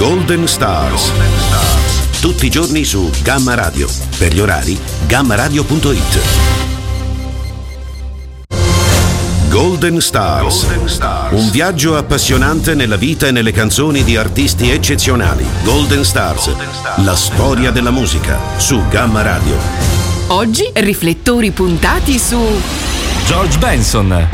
Golden Stars. Tutti i giorni su Gamma Radio. Per gli orari, gammaradio.it. Golden Stars. Un viaggio appassionante nella vita e nelle canzoni di artisti eccezionali. Golden Stars. La storia della musica su Gamma Radio. Oggi riflettori puntati su George Benson.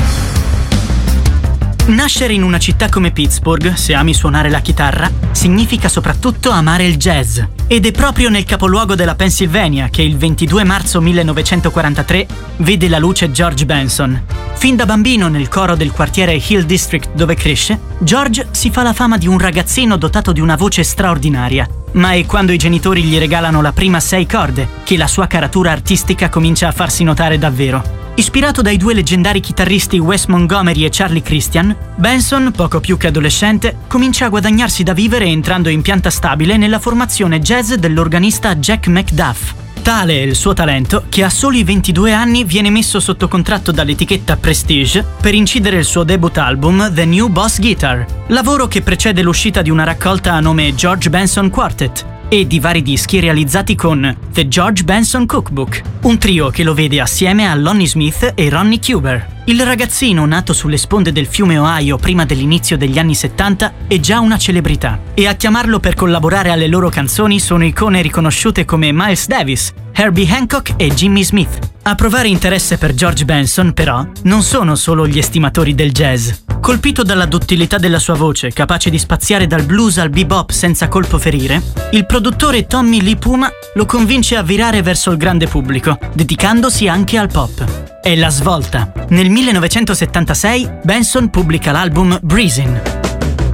Nascere in una città come Pittsburgh, se ami suonare la chitarra, significa soprattutto amare il jazz. Ed è proprio nel capoluogo della Pennsylvania che il 22 marzo 1943 vede la luce George Benson. Fin da bambino nel coro del quartiere Hill District dove cresce, George si fa la fama di un ragazzino dotato di una voce straordinaria. Ma è quando i genitori gli regalano la prima 6 corde che la sua caratura artistica comincia a farsi notare davvero. Ispirato dai due leggendari chitarristi Wes Montgomery e Charlie Christian, Benson, poco più che adolescente, comincia a guadagnarsi da vivere entrando in pianta stabile nella formazione jazz dell'organista Jack McDuff. Tale è il suo talento che a soli 22 anni viene messo sotto contratto dall'etichetta Prestige per incidere il suo debut album The New Boss Guitar, lavoro che precede l'uscita di una raccolta a nome George Benson Quartet e di vari dischi realizzati con The George Benson Cookbook, un trio che lo vede assieme a Lonnie Smith e Ronnie Cuber. Il ragazzino nato sulle sponde del fiume Ohio prima dell'inizio degli anni 70 è già una celebrità e a chiamarlo per collaborare alle loro canzoni sono icone riconosciute come Miles Davis, Herbie Hancock e Jimmy Smith. A provare interesse per George Benson, però, non sono solo gli estimatori del jazz. Colpito dalla duttilità della sua voce, capace di spaziare dal blues al bebop senza colpo ferire, il produttore Tommy Lee Puma lo convince a virare verso il grande pubblico, dedicandosi anche al pop. È la svolta. Nel 1976 Benson pubblica l'album Breezin'.